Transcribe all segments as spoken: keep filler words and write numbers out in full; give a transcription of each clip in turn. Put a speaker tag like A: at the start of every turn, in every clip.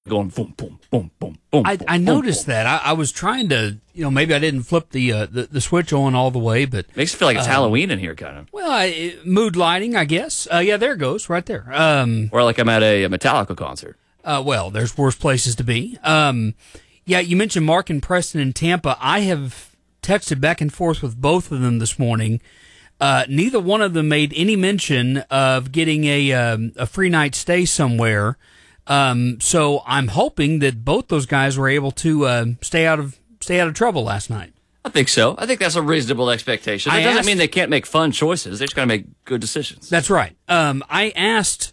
A: going boom, boom, boom, boom, boom.
B: I,
A: boom,
B: I noticed
A: boom,
B: that. I, I was trying to, you know, maybe I didn't flip the uh, the, the switch on all the way, but
A: makes it feel like it's
B: um,
A: Halloween in here, kind of.
B: Well, I, mood lighting, I guess. Uh, yeah, there it goes, right there. Um,
A: or like I'm at a, a Metallica concert.
B: Uh, well, there's worse places to be. Um, yeah, you mentioned Mark and Preston in Tampa. I have texted back and forth with both of them this morning. Uh, neither one of them made any mention of getting a um, a free night stay somewhere. Um, so I'm hoping that both those guys were able to uh, stay out of stay out of trouble last night.
A: I think so. I think that's a reasonable expectation. It
B: I
A: doesn't
B: asked,
A: mean they can't make fun choices. They just got to make good decisions.
B: That's right. Um, I asked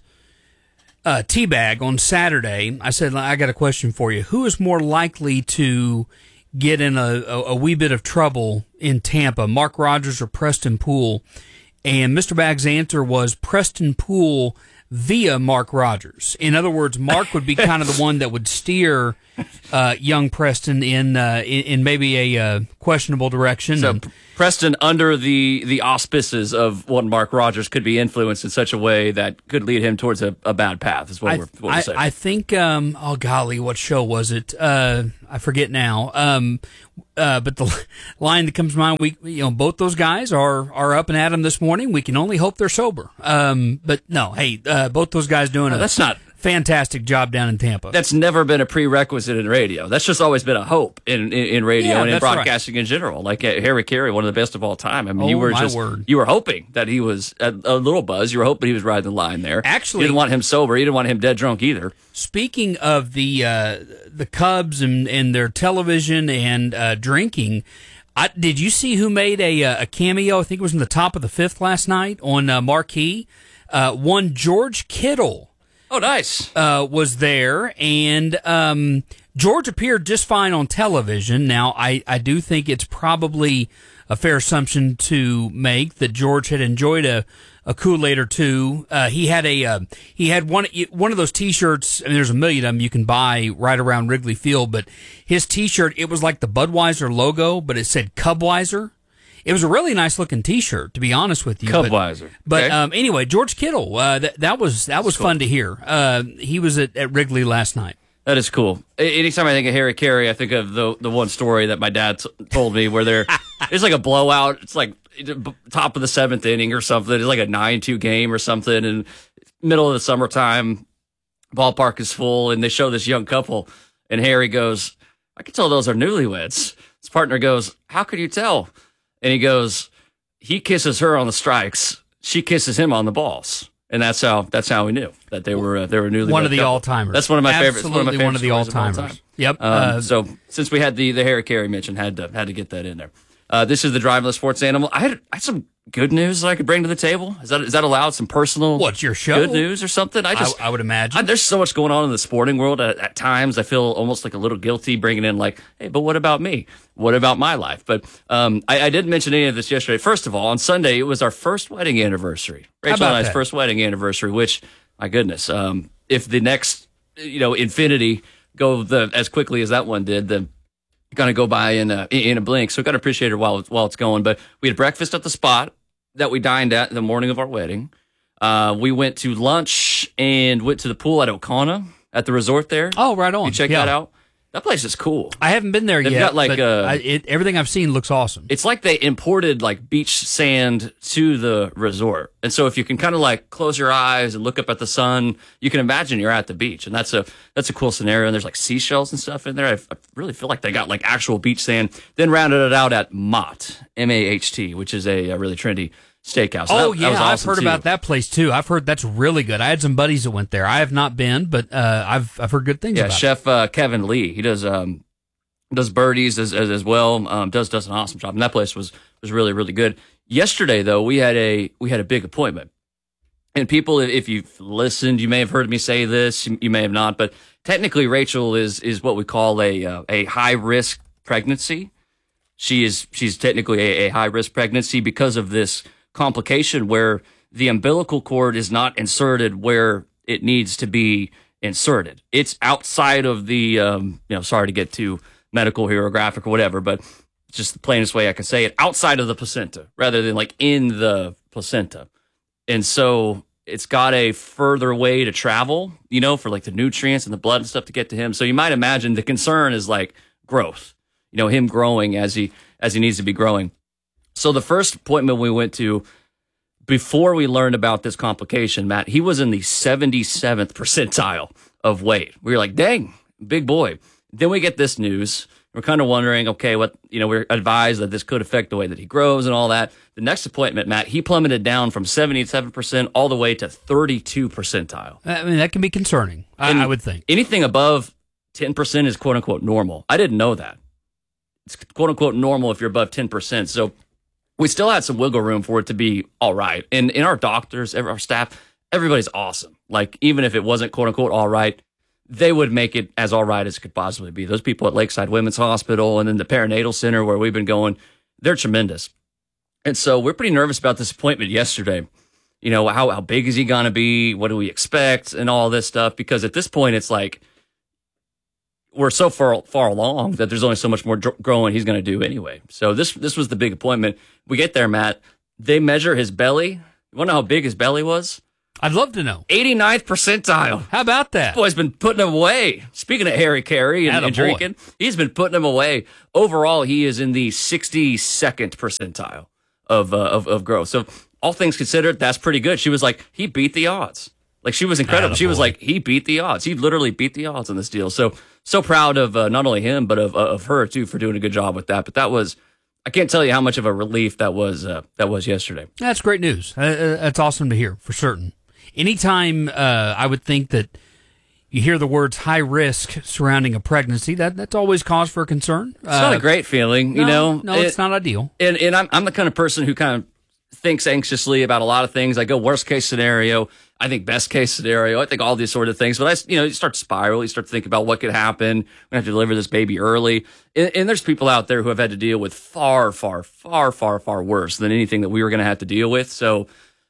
B: uh, T-Bag on Saturday. I said, I got a question for you. Who is more likely to get in a, a, a wee bit of trouble in Tampa, Mark Rogers or Preston Poole? And Mister Bag's answer was Preston Poole via Mark Rogers. In other words, Mark would be kind of the one that would steer uh, young Preston in, uh, in in maybe a uh, questionable direction.
A: So
B: and,
A: Preston, under the, the auspices of one Mark Rogers, could be influenced in such a way that could lead him towards a, a bad path, is what
B: I,
A: we're, what we're
B: I,
A: saying.
B: I think, um, oh golly, what show was it? Uh, I forget now. Um, uh, but the line that comes to mind, we, you know, both those guys are, are up and at 'em this morning. We can only hope they're sober. Um, but no, hey, uh, both those guys doing
A: no,
B: a
A: that's not
B: fantastic job down in Tampa.
A: That's never been a prerequisite in radio. That's just always been a hope in in, in radio
B: Yeah,
A: and in
B: that's
A: broadcasting in general. Like uh, Harry Carey, one of the best of all time. I mean,
B: Oh,
A: you were
B: my
A: just
B: word.
A: you were hoping that he was a, a little buzz. You were hoping he was riding the line there.
B: Actually-
A: you didn't want him sober. You didn't want him dead drunk either.
B: Speaking of the uh, the Cubs and, and their television and uh, drinking, I, did you see who made a uh, a cameo? I think it was in the top of the fifth last night on uh, Marquee. Uh, one George Kittle.
A: Oh, nice.
B: Uh, was there, and um, George appeared just fine on television. Now, I, I do think it's probably a fair assumption to make that George had enjoyed a, a Kool-Aid or two. Uh, he had a uh, he had one one of those T-shirts. I mean, there's a million of them you can buy right around Wrigley Field, but his T-shirt, it was like the Budweiser logo, but it said Cubweiser. It was a really nice looking T-shirt, to be honest with you.
A: Cubweiser.
B: But, but
A: okay.
B: um, anyway, George Kittle, uh, that that was that was
A: cool.
B: fun to hear. Uh, he was at, at Wrigley last night.
A: That is cool. A- Anytime I think of Harry Carey, I think of the the one story that my dad t- told me where there it's like a blowout. It's like top of the seventh inning or something. It's like a nine two game or something. And middle of the summertime, ballpark is full, and they show this young couple. And Harry goes, "I can tell those are newlyweds." His partner goes, "How could you tell?" And he goes, "He kisses her on the strikes. She kisses him on the balls." And that's how that's how we knew that they were uh, they were newly
B: One of the
A: couple.
B: all timers.
A: That's one of my favorites.
B: Absolutely
A: One of, my
B: one of the all
A: stories of all
B: timers.
A: time.
B: Yep.
A: Um,
B: Uh,
A: so since we had the the Harry Carey mention, had to had to get that in there. Uh, this is the Driveless Sports Animal. I had, I had some good news that I could bring to the table. Is that is that allowed? Some personal
B: What's your show?
A: good news or something? I just
B: I, I would imagine.
A: I, there's so much going on in the sporting world. At, at times, I feel almost like a little guilty bringing in like, hey, but what about me? What about my life? But um, I, I didn't mention any of this yesterday. First of all, on Sunday, it was our first wedding anniversary. Rachel
B: about
A: and I's
B: that?
A: first wedding anniversary, which, my goodness, um, if the next, you know, infinity go the as quickly as that one did, then going to go by in a, in a blink. So got to appreciate it while, while it's going. But we had breakfast at the spot that we dined at the morning of our wedding. Uh, we went to lunch and went to the pool at Okana at the resort there.
B: oh, right on.
A: You check
B: Yeah.
A: that out? That place is cool.
B: I haven't been there
A: They've
B: yet.
A: got, like,
B: but
A: uh,
B: I, it, everything I've seen looks awesome.
A: It's like they imported like beach sand to the resort. And so if you can kind of like close your eyes and look up at the sun, you can imagine you're at the beach. And that's a that's a cool scenario. And there's like seashells and stuff in there. I, I really feel like they got like actual beach sand. Then rounded it out at Mott, M A H T, which is a, a really trendy steakhouse. So
B: Oh
A: that- that
B: yeah,
A: was
B: I've
A: awesome,
B: heard
A: too.
B: about that place too. I've heard that's really good. I had some buddies that went there. I have not been, but uh, I've I've heard good things
A: Yeah,
B: about
A: Chef uh, Kevin Lee. He does um does birdies as as, as well. Um, does does an awesome job. And that place was was really really good. Yesterday though, we had a we had a big appointment. And people, if you've listened, you may have heard me say this. You, you may have not, but technically, Rachel is is what we call a uh, a high risk pregnancy. She is she's technically a, a high risk pregnancy because of this complication where the umbilical cord is not inserted where it needs to be inserted. It's outside of the, um, you know, sorry to get too medical here or graphic or whatever, but it's just the plainest way I can say it, outside of the placenta rather than like in the placenta. And so it's got a further way to travel, you know, for like the nutrients and the blood and stuff to get to him. So you might imagine the concern is like growth, you know, him growing as he as he needs to be growing. So the first appointment we went to before we learned about this complication, Matt, he was in the seventy-seventh percentile of weight. We were like, dang, big boy. Then we get this news. We're kind of wondering, okay, what, you know, we're advised that this could affect the way that he grows and all that. The next appointment, Matt, he plummeted down from seventy-seven percent all the way to thirty-two percentile.
B: I mean, that can be concerning, I, I would think.
A: Anything above ten percent is quote unquote normal. I didn't know that. It's quote unquote normal if you're above ten percent. So we still had some wiggle room for it to be all right. And in our doctors, our staff, everybody's awesome. Like, even if it wasn't quote unquote all right, they would make it as all right as it could possibly be. Those people at Lakeside Women's Hospital and then the perinatal center where we've been going, they're tremendous. And so we're pretty nervous about this appointment yesterday. You know, how, how big is he going to be? What do we expect? And all this stuff. Because at this point, it's like we're so far far along that there's only so much more dr- growing he's going to do anyway. So this this was the big appointment. We get there, Matt. They measure his belly. You want to know how big his belly was?
B: I'd love to know.
A: eighty-ninth percentile.
B: How about that?
A: This boy's been putting him away. Speaking of Harry Carey and, and drinking, he's been putting him away. Overall, he is in the sixty-second percentile of, uh, of of growth. So all things considered, that's pretty good. She was like, he beat the odds. Like, she was incredible. She was like, he beat the odds. He literally beat the odds on this deal. So so proud of uh, not only him, but of uh, of her, too, for doing a good job with that. But that was, I can't tell you how much of a relief that was uh, that was yesterday.
B: That's great news. Uh, that's awesome to hear, for certain. Anytime uh, I would think that you hear the words high risk surrounding a pregnancy, that that's always cause for concern.
A: It's uh, not a great feeling, you
B: no,
A: know.
B: No,
A: it,
B: it's not ideal.
A: And and I'm I'm the kind of person who kind of thinks anxiously about a lot of things. I go worst case scenario. I think best case scenario. I think all these sort of things. But I, you know, you start to spiral. You start to think about what could happen. We have to deliver this baby early. And, and there's people out there who have had to deal with far, far, far, far, far worse than anything that we were going to have to deal with. So,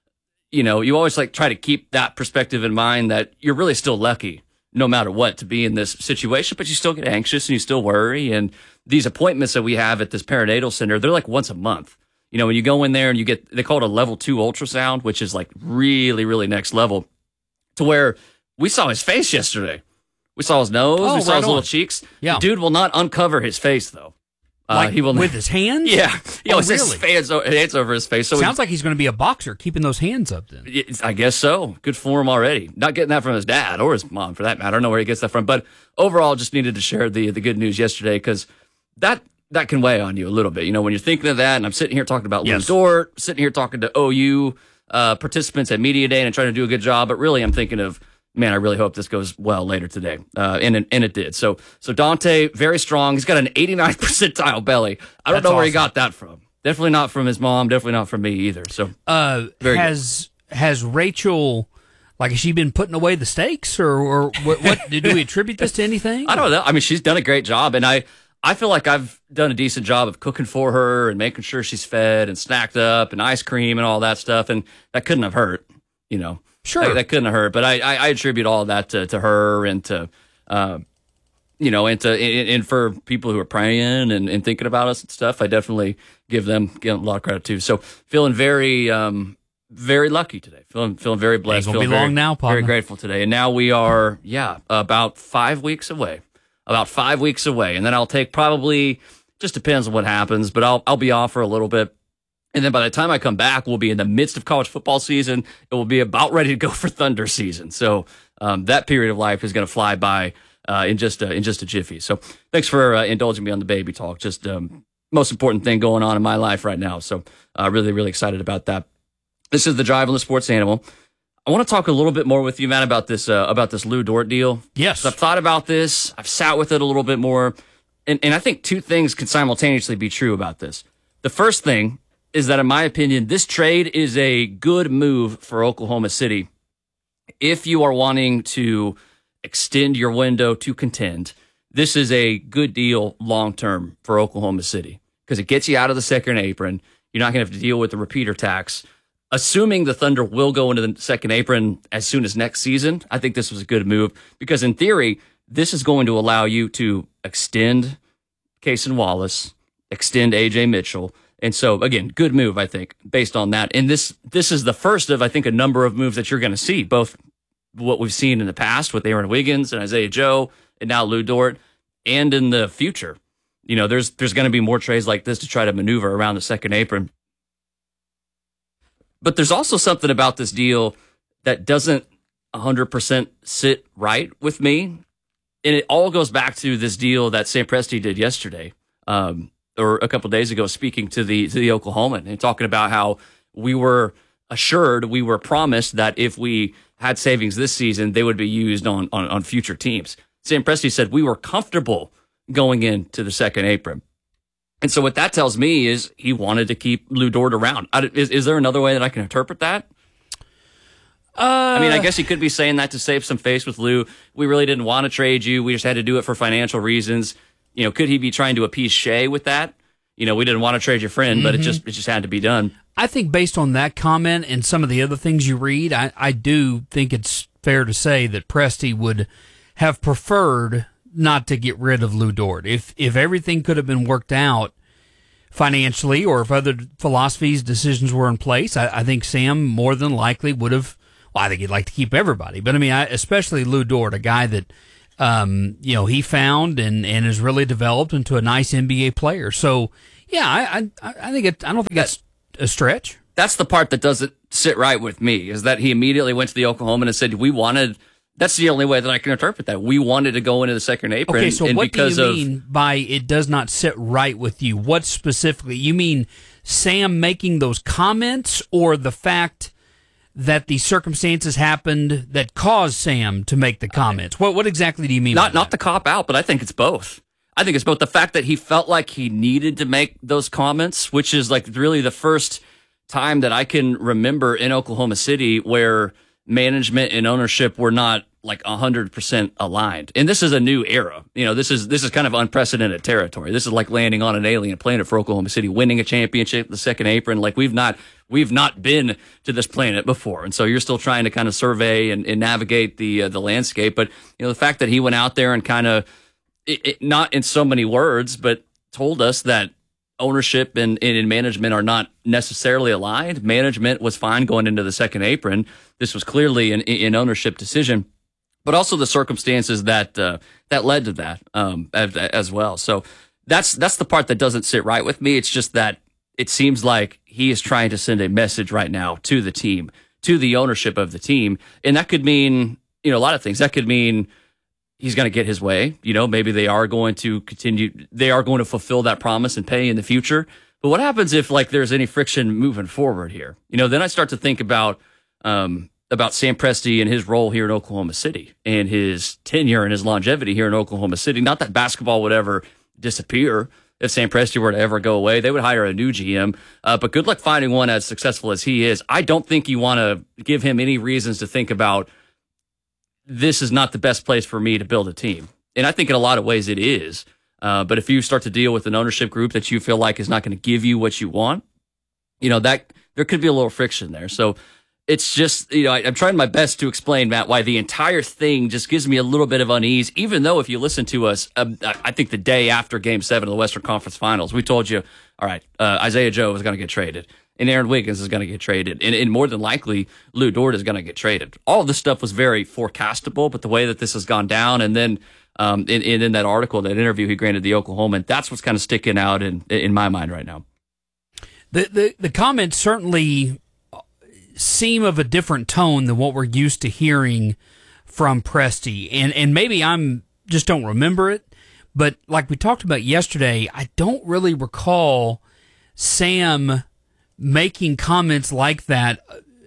A: you know, you always like try to keep that perspective in mind that you're really still lucky no matter what to be in this situation, but you still get anxious and you still worry. And these appointments that we have at this perinatal center, they're like once a month. You know, when you go in there and you get, they call it a level two ultrasound, which is like really, really next level, to where we saw his face yesterday. We saw his nose.
B: Oh,
A: we saw
B: right
A: his
B: on.
A: little cheeks.
B: Yeah.
A: The dude will not uncover his face though.
B: Like
A: uh, he will
B: with his hands?
A: Yeah. You know,
B: Oh,
A: it's his
B: really?
A: hands, hands over his face. So
B: Sounds like he's going to be a boxer, keeping those hands up then.
A: It's- I guess so. Good for him already. Not getting that from his dad or his mom, for that matter. I don't know where he gets that from. But overall, just needed to share the the good news yesterday because that that can weigh on you a little bit. You know, when you're thinking of that, and I'm sitting here talking about
B: Yes.
A: Lou Dort, sitting here talking to O U uh, participants at Media Day and trying to do a good job. But really, I'm thinking of, man, I really hope this goes well later today. Uh, and, it- and it did. So so Dante, very strong. He's got an eighty-ninth percentile belly. I don't
B: That's
A: know where he
B: awesome.
A: got that from. Definitely not from his mom. Definitely not from me either. So
B: Uh,
A: Very
B: has has Rachel, like, has she been putting away the steaks, or, or what, what do we attribute this to anything?
A: I don't know. I mean, she's done a great job, and I, I feel like I've done a decent job of cooking for her and making sure she's fed and snacked up and ice cream and all that stuff, and that couldn't have hurt, you know.
B: Sure.
A: That, that couldn't have hurt, but I, I, I attribute all of that to, to her and to, uh, you know, and to and, and for people who are praying and, and thinking about us and stuff. I definitely give them, give them a lot of credit too. So feeling very, um, very lucky today. Feeling feeling very blessed.
B: Ain't gonna
A: feeling
B: be
A: very,
B: long now, partner.
A: very grateful today. And now we are, yeah, about five weeks away. About five weeks away, and then I'll take probably, just depends on what happens, but I'll I'll be off for a little bit. And then by the time I come back, we'll be in the midst of college football season. It will be about ready to go for Thunder season. So um, that period of life is going to fly by uh, in just a, in just a jiffy. So thanks for uh, indulging me on the baby talk. Just um, most important thing going on in my life right now. So uh, really, really excited about that. This is the Drive on the Sports Animal. I want to talk a little bit more with you, man, about this uh, about this Lou Dort deal.
B: Yes.
A: So I've thought about this. I've sat with it a little bit more. And, and I think two things can simultaneously be true about this. The first thing is that, in my opinion, this trade is a good move for Oklahoma City if you are wanting to extend your window to contend. This is a good deal long-term for Oklahoma City because it gets you out of the second apron. You're not going to have to deal with the repeater tax. Assuming the Thunder will go into the second apron as soon as next season, I think this was a good move because, in theory, this is going to allow you to extend Cason Wallace, extend A J Mitchell, And so, again, good move, I think, based on that. And this this is the first of, I think, a number of moves that you're going to see, both what we've seen in the past with Aaron Wiggins and Isaiah Joe and now Lou Dort, and in the future. You know, there's there's going to be more trades like this to try to maneuver around the second apron. But there's also something about this deal that doesn't one hundred percent sit right with me. And it all goes back to this deal that Sam Presti did yesterday. Um, or a couple of days ago, speaking to the to the Oklahoman and talking about how we were assured, we were promised that if we had savings this season, they would be used on on, on future teams. Sam Presti said we were comfortable going into the second apron. And so what that tells me is he wanted to keep Lou Dort around. I, is, is there another way that I can interpret that?
B: Uh,
A: I mean, I guess he could be saying that to save some face with Lou. We really didn't want to trade you. We just had to do it for financial reasons. You know, could he be trying to appease Shea with that? You know, we didn't want to trade your friend, mm-hmm. but it just it just had to be done.
B: I think based on that comment and some of the other things you read, I, I do think it's fair to say that Presti would have preferred not to get rid of Lou Dort. If if everything could have been worked out financially, or if other philosophies, decisions were in place, I, I think Sam more than likely would have. Well, I think he'd like to keep everybody, but I mean, I, especially Lou Dort, a guy that um, you know he found and, and has really developed into a nice N B A player. So yeah, I I, I think it. I don't think that's a stretch.
A: That's the part that doesn't sit right with me, is that he immediately went to the Oklahoman and said we wanted. That's the only way that I can interpret that. We wanted to go into the second apron.
B: Okay, so
A: and
B: what do you
A: of,
B: mean by it does not sit right with you? What specifically? You mean Sam making those comments, or the fact that the circumstances happened that caused Sam to make the comments? What what exactly do you mean?
A: Not
B: by
A: not
B: that?
A: the cop out, but I think it's both. I think it's both the fact that he felt like he needed to make those comments, which is like really the first time that I can remember in Oklahoma City where management and ownership were not like one hundred percent aligned. And this is a new era. You know, this is this is kind of unprecedented territory. This is like landing on an alien planet for Oklahoma City, winning a championship, the second apron. Like we've not we've not been to this planet before. And so you're still trying to kind of survey and, and navigate the uh, the landscape. But, you know, the fact that he went out there and kind of, it, it, not in so many words, but told us that ownership and, and management are not necessarily aligned. Management was fine going into the second apron. This was clearly an, an ownership decision, but also the circumstances that uh, that led to that um, as, as well. So that's that's the part that doesn't sit right with me. It's just that it seems like he is trying to send a message right now to the team, to the ownership of the team, and that could mean, you know, a lot of things. That could mean he's going to get his way. You know, maybe they are going to continue. They are going to fulfill that promise and pay in the future. But what happens if like there's any friction moving forward here? You know, then I start to think about um, about Sam Presti and his role here in Oklahoma City and his tenure and his longevity here in Oklahoma City. Not that basketball would ever disappear. If Sam Presti were to ever go away, they would hire a new G M. Uh, but good luck finding one as successful as he is. I don't think you want to give him any reasons to think about this is not the best place for me to build a team. And I think in a lot of ways it is. Uh, but if you start to deal with an ownership group that you feel like is not going to give you what you want, you know, that there could be a little friction there. So it's just, you know, I, I'm trying my best to explain, Matt, why the entire thing just gives me a little bit of unease, even though if you listen to us, um, I think the day after Game seven of the Western Conference Finals, we told you, all right, uh, Isaiah Joe is going to get traded, and Aaron Wiggins is going to get traded, and, and more than likely, Lou Dort is going to get traded. All of this stuff was very forecastable, but the way that this has gone down, and then um, in, in, in that article, that interview he granted the Oklahoman, that's what's kind of sticking out in, in my mind right now.
B: The, the, the comments certainly seem of a different tone than what we're used to hearing from Presti. And and maybe I'm just don't remember it, but like we talked about yesterday, I don't really recall Sam making comments like that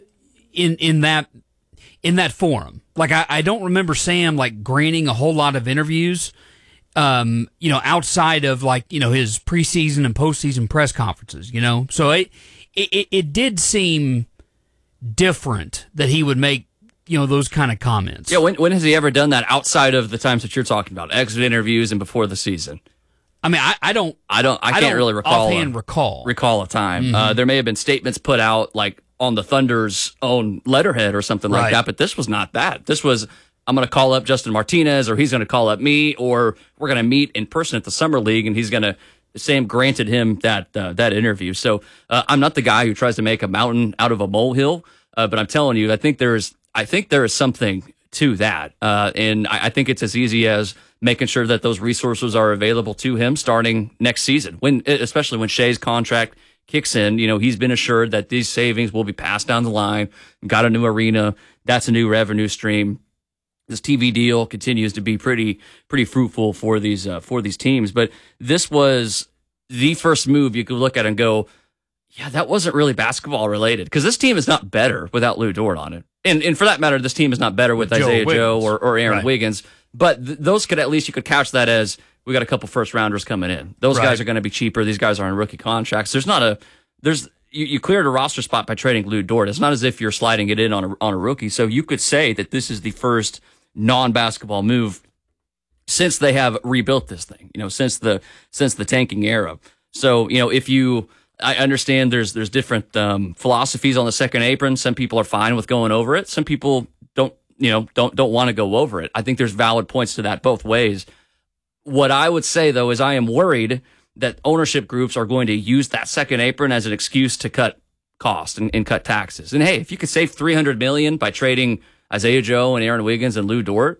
B: in in that in that forum. Like I, I don't remember Sam like granting a whole lot of interviews um, you know, outside of like, you know, his preseason and postseason press conferences, you know. So it it, it did seem different that he would make, you know, those kind of comments.
A: Yeah, when when has he ever done that outside of the times that you're talking about, exit interviews and before the season?
B: I mean, I, I don't,
A: I don't, I,
B: I
A: can't
B: don't
A: really recall.
B: Offhand
A: a,
B: recall
A: recall a time.
B: Mm-hmm.
A: Uh, there may have been statements put out like on the Thunder's own letterhead or something like
B: right.
A: that, but this was not that. This was, I'm going to call up Justin Martinez, or he's going to call up me, or we're going to meet in person at the Summer League, and he's going to Sam granted him that uh, that interview. So uh, I'm not the guy who tries to make a mountain out of a molehill, uh, but I'm telling you, I think there's I think there is something to that, uh, and I, I think it's as easy as making sure that those resources are available to him starting next season, when especially when Shea's contract kicks in. You know, he's been assured that these savings will be passed down the line. Got a new arena. That's a new revenue stream. This T V deal continues to be pretty pretty fruitful for these uh, for these teams. But this was the first move you could look at and go, yeah, that wasn't really basketball related, because this team is not better without Lou Dort on it. And and for that matter, this team is not better with, with Isaiah Joe, Joe or, or Aaron right. Wiggins. But th- those could, at least you could couch that as, we got a couple first rounders coming in. Those right. guys are going to be cheaper. These guys are on rookie contracts. There's not a, there's, you, you cleared a roster spot by trading Lou Dort. It's not as if you're sliding it in on a, on a rookie. So you could say that this is the first non-basketball move since they have rebuilt this thing, you know, since the, since the tanking era. So, you know, if you, I understand there's, there's different um, philosophies on the second apron. Some people are fine with going over it. Some people don't, you know, don't, don't want to go over it. I think there's valid points to that both ways. What I would say, though, is I am worried that ownership groups are going to use that second apron as an excuse to cut costs and, and cut taxes. And hey, if you could save three hundred million dollars by trading Isaiah Joe and Aaron Wiggins and Lou Dort,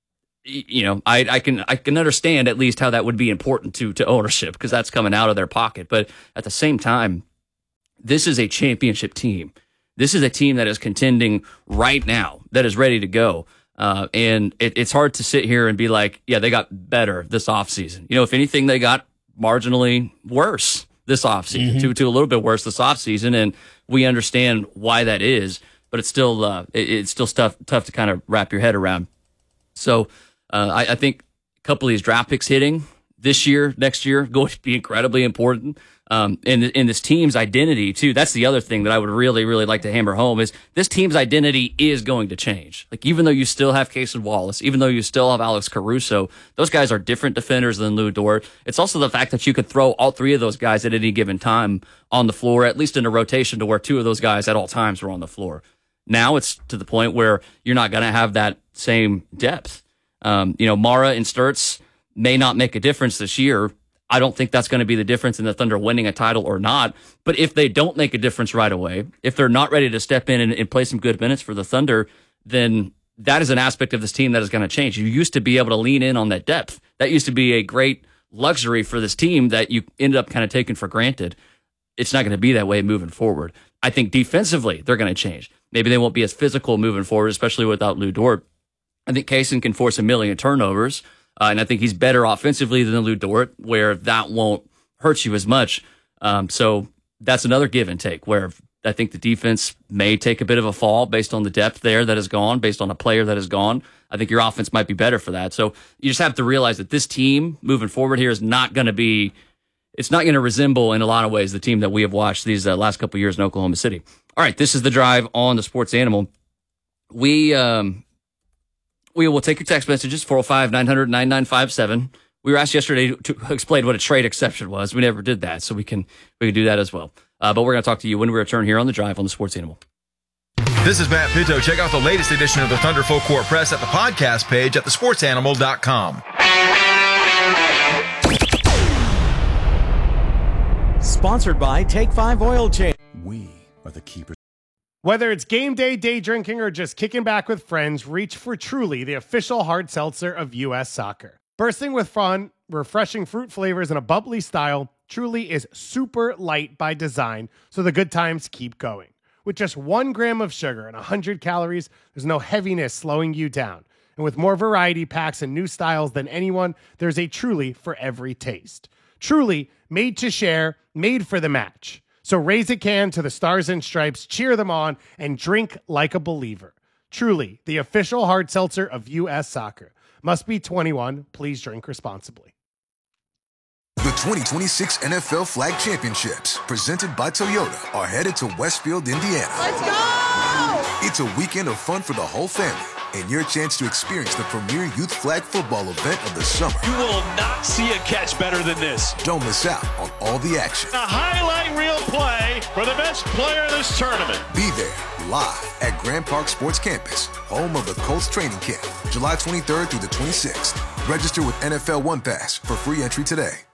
A: you know, I, I can I can understand at least how that would be important to to ownership, because that's coming out of their pocket. But at the same time, this is a championship team. This is a team that is contending right now, that is ready to go. Uh, and it, it's hard to sit here and be like, yeah, they got better this offseason. You know, if anything, they got marginally worse this offseason, mm-hmm. to, to a little bit worse this offseason. And we understand why that is, but it's still uh, it, it's still tough, tough to kind of wrap your head around. So uh, I, I think a couple of these draft picks hitting this year, next year, going to be incredibly important. Um, and in this team's identity too. That's the other thing that I would really, really like to hammer home is this team's identity is going to change. Like, even though you still have Cason Wallace, even though you still have Alex Caruso, those guys are different defenders than Lou Dort. It's also the fact that you could throw all three of those guys at any given time on the floor, at least in a rotation to where two of those guys at all times were on the floor. Now it's to the point where you're not going to have that same depth. Um, you know, Mara and Sturtz may not make a difference this year. I don't think that's going to be the difference in the Thunder winning a title or not. But if they don't make a difference right away, if they're not ready to step in and, and play some good minutes for the Thunder, then that is an aspect of this team that is going to change. You used to be able to lean in on that depth. That used to be a great luxury for this team that you ended up kind of taking for granted. It's not going to be that way moving forward. I think defensively, they're going to change. Maybe they won't be as physical moving forward, especially without Lou Dort. I think Cason can force a million turnovers. Uh, and I think he's better offensively than Lou Dort, where that won't hurt you as much. Um, so that's another give and take, where I think the defense may take a bit of a fall based on the depth there that is gone, based on a player that is gone. I think your offense might be better for that. So you just have to realize that this team moving forward here is not going to be, it's not going to resemble in a lot of ways the team that we have watched these uh, last couple of years in Oklahoma City. All right, this is the Drive on the Sports Animal. We, um, We will take your text messages, four oh five, nine hundred, nine nine five seven. We were asked yesterday to explain what a trade exception was. We never did that, so we can we can do that as well. Uh, but we're going to talk to you when we return here on The Drive on the Sports Animal.
C: This is Matt Pinto. Check out the latest edition of the Thunder Full Court Press at the podcast page at the sports animal dot com.
D: Sponsored by Take five Oil Change.
E: We are the keepers.
F: Whether it's game day, day drinking, or just kicking back with friends, reach for Truly, the official hard seltzer of U S Soccer. Bursting with fun, refreshing fruit flavors, and a bubbly style, Truly is super light by design, so the good times keep going. With just one gram of sugar and one hundred calories, there's no heaviness slowing you down. And with more variety packs and new styles than anyone, there's a Truly for every taste. Truly, made to share, made for the match. So raise a can to the Stars and Stripes, cheer them on, and drink like a believer. Truly, the official hard seltzer of U S Soccer. Must be twenty-one. Please drink responsibly.
G: The twenty twenty-six N F L Flag Championships, presented by Toyota, are headed to Westfield, Indiana.
H: Let's go!
G: It's a weekend of fun for the whole family, and your chance to experience the premier youth flag football event of the summer.
H: You will not see a catch better than this.
G: Don't miss out on all the action.
H: A highlight reel play for the best player in this tournament.
G: Be there, live at Grand Park Sports Campus, home of the Colts training camp, July twenty-third through the twenty-sixth. Register with N F L One Pass for free entry today.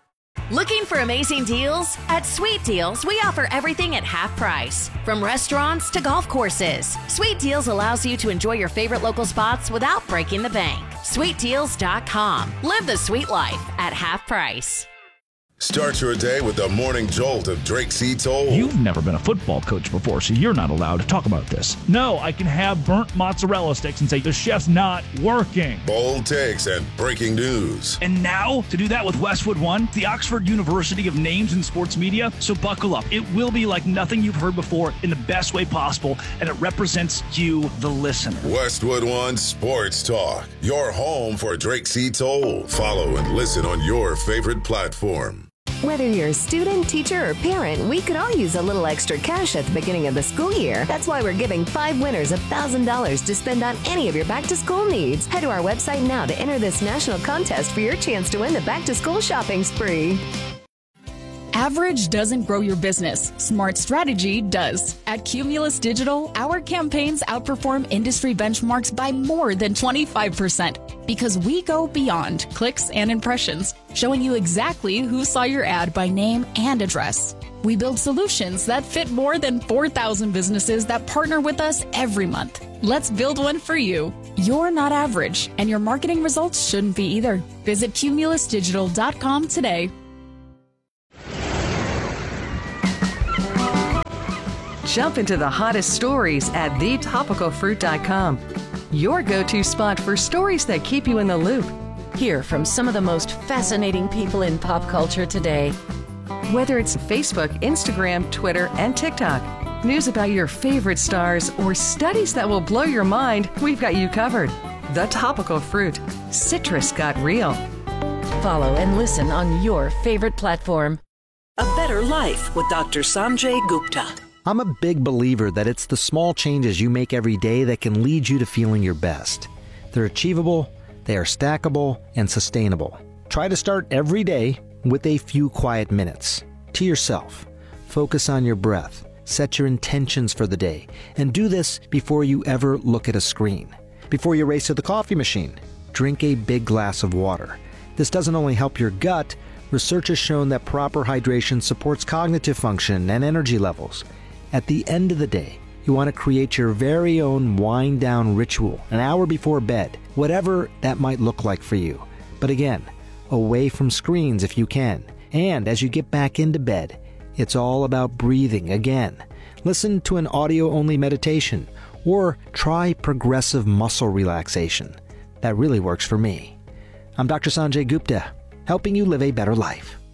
E: Looking for amazing deals? At Sweet Deals, we offer everything at half price. From restaurants to golf courses, Sweet Deals allows you to enjoy your favorite local spots without breaking the bank. sweet deals dot com. Live the sweet life at half price.
I: Start your day with the morning jolt of Drake C. Toll.
J: You've never been a football coach before, so you're not allowed to talk about this. No, I can have burnt mozzarella sticks and say the chef's not working.
I: Bold takes and breaking news.
J: And now, to do that with Westwood One, the Oxford University of Names in Sports Media. So buckle up. It will be like nothing you've heard before in the best way possible, and it represents you, the listener.
I: Westwood One Sports Talk, your home for Drake C. Toll. Follow and listen on your favorite platform.
K: Whether you're a student, teacher, or parent, we could all use a little extra cash at the beginning of the school year. That's why we're giving five winners one thousand dollars to spend on any of your back-to-school needs. Head to our website now to enter this national contest for your chance to win the back-to-school shopping spree.
L: Average doesn't grow your business. Smart strategy does. At Cumulus Digital, our campaigns outperform industry benchmarks by more than twenty-five percent because we go beyond clicks and impressions, showing you exactly who saw your ad by name and address. We build solutions that fit more than four thousand businesses that partner with us every month. Let's build one for you. You're not average, and your marketing results shouldn't be either. Visit cumulus digital dot com today.
M: Jump into the hottest stories at the topical fruit dot com. Your go-to spot for stories that keep you in the loop.
K: Hear from some of the most fascinating people in pop culture today.
M: Whether it's Facebook, Instagram, Twitter, and TikTok, news about your favorite stars, or studies that will blow your mind, we've got you covered. The Topical Fruit. Citrus got real.
K: Follow and listen on your favorite platform.
N: A Better Life with Doctor Sanjay Gupta.
O: I'm a big believer that it's the small changes you make every day that can lead you to feeling your best. They're achievable, they are stackable, and sustainable. Try to start every day with a few quiet minutes. To yourself. Focus on your breath. Set your intentions for the day. And do this before you ever look at a screen. Before you race to the coffee machine, drink a big glass of water. This doesn't only help your gut, research has shown that proper hydration supports cognitive function and energy levels. At the end of the day, you want to create your very own wind-down ritual an hour before bed, whatever that might look like for you. But again, away from screens if you can. And as you get back into bed, it's all about breathing again. Listen to an audio-only meditation or try progressive muscle relaxation. That really works for me. I'm Doctor Sanjay Gupta, helping you live a better life.